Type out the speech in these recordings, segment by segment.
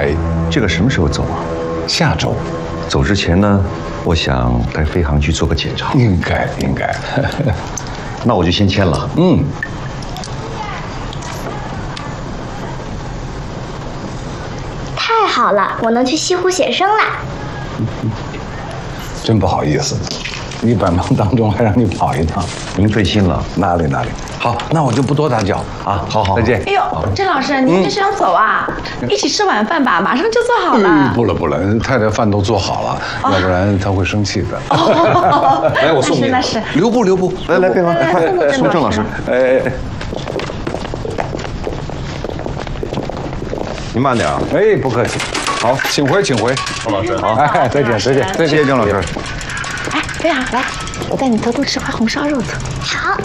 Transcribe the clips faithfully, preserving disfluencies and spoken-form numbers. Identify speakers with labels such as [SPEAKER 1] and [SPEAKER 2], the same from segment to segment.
[SPEAKER 1] 哎，
[SPEAKER 2] 这个什么时候走啊？
[SPEAKER 1] 下周。
[SPEAKER 2] 走之前呢，我想带飞航局做个检查。
[SPEAKER 1] 应该应该。
[SPEAKER 2] 那我就先签了。
[SPEAKER 1] 嗯。
[SPEAKER 3] 太好了，我能去西湖写生啦！
[SPEAKER 1] 真不好意思，你百忙当中还让你跑一趟，
[SPEAKER 2] 您费心了。
[SPEAKER 1] 哪里哪里。好，那我就不多打搅啊。好好，再见。
[SPEAKER 4] 哎呦，郑老师，您这是要走啊？嗯、一起吃晚饭吧，马上就做好了。
[SPEAKER 1] 嗯、不了不了，太太饭都做好了，哦、要不然她会生气的。
[SPEAKER 4] 哦、
[SPEAKER 1] 来，我送你。
[SPEAKER 4] 那是。
[SPEAKER 1] 留步留步，
[SPEAKER 2] 来来，飞航，快送郑老师。哎哎哎。您慢点啊！
[SPEAKER 1] 哎，不客气。好，请回，请回，郑老师。好，哎，再见，再见，再见，
[SPEAKER 2] 谢谢郑老师。
[SPEAKER 4] 哎，飞航，来，我带你偷偷吃块红烧肉子。
[SPEAKER 3] 好。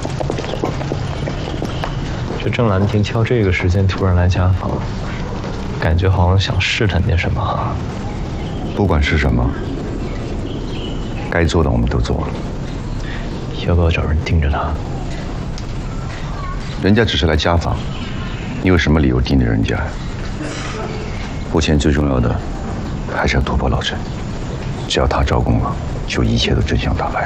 [SPEAKER 5] 这郑兰亭挑这个时间突然来家访，感觉好像想试探点什么哈。
[SPEAKER 2] 不管是什么，该做的我们都做了。
[SPEAKER 5] 要不要找人盯着他？
[SPEAKER 2] 人家只是来家访，你有什么理由盯着人家？目前最重要的还是要突破老陈，只要他招供了，就一切都真相大白了。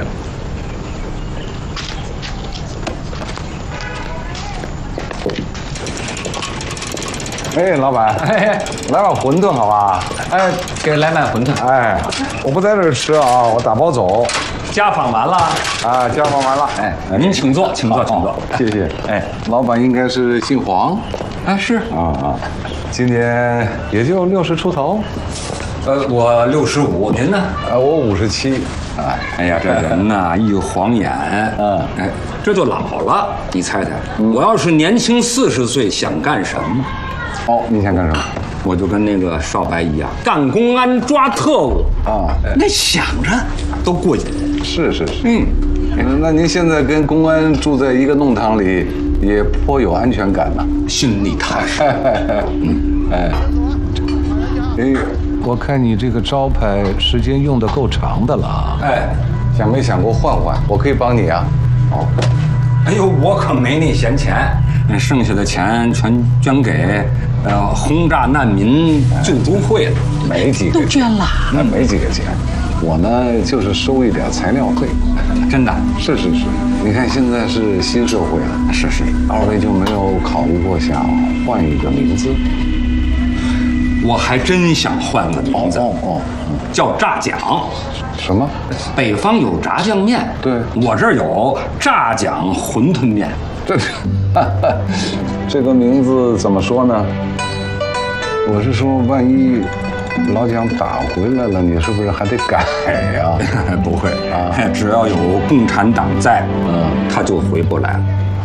[SPEAKER 1] 哎，老板，哎，来碗馄饨好吧？
[SPEAKER 6] 哎，给来碗馄饨。
[SPEAKER 1] 哎，我不在这儿吃啊，我打包走。
[SPEAKER 6] 家访完了
[SPEAKER 1] 啊，家访完了。
[SPEAKER 6] 哎，您请坐，请坐，请坐。
[SPEAKER 1] 谢谢。
[SPEAKER 6] 哎，
[SPEAKER 1] 老板应该是姓黄。
[SPEAKER 6] 哎，是
[SPEAKER 1] 啊啊，今年也就六十出头。
[SPEAKER 6] 呃，我六十五，您呢？
[SPEAKER 1] 呃，我五十七。
[SPEAKER 6] 啊，哎呀，这人呐，一晃眼，嗯，哎，这就老了。你猜猜，我要是年轻四十岁，想干什么？
[SPEAKER 1] 哦，你想干什么？
[SPEAKER 6] 我就跟那个少白一样，干公安、抓特务
[SPEAKER 1] 啊，
[SPEAKER 6] 那想着都过瘾。
[SPEAKER 1] 是是是，嗯，那您现在跟公安住在一个弄堂里，也颇有安全感呐，
[SPEAKER 6] 心里踏实。
[SPEAKER 1] 嗯，哎，哎，我看你这个招牌时间用的够长的了啊。
[SPEAKER 6] 哎，
[SPEAKER 1] 想没想过换换？我可以帮你啊。
[SPEAKER 6] 哦，哎呦，我可没那闲钱。那剩下的钱全捐给呃轰炸难民救助会了，
[SPEAKER 1] 没几个
[SPEAKER 4] 都捐了，
[SPEAKER 1] 那没几个钱。我呢就是收一点材料费，
[SPEAKER 6] 真的
[SPEAKER 1] 是是是。你看现在是新社会了，
[SPEAKER 6] 是是，
[SPEAKER 1] 二位就没有考虑过想换一个名字？
[SPEAKER 6] 我还真想换个名字，
[SPEAKER 1] 哦哦，
[SPEAKER 6] 叫炸酱。
[SPEAKER 1] 什么？
[SPEAKER 6] 北方有炸酱面，
[SPEAKER 1] 对，
[SPEAKER 6] 我这儿有炸酱馄饨面。
[SPEAKER 1] 这，这个名字怎么说呢？我是说，万一老蒋打回来了，你是不是还得改呀？
[SPEAKER 6] 不会啊，只要有共产党在，
[SPEAKER 1] 嗯，
[SPEAKER 6] 他就回不来了。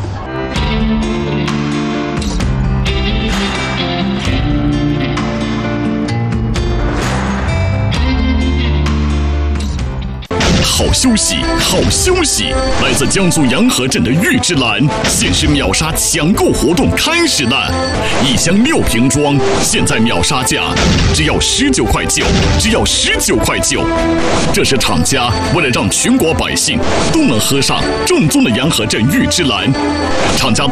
[SPEAKER 7] 好消息，好消息！来自江苏洋河镇的玉芝兰限时秒杀抢购活动开始了，一箱六瓶装，现在秒杀价只要十九块九，只要十九块九。这是厂家为了让全国百姓都能喝上正宗的洋河镇玉芝兰，厂家。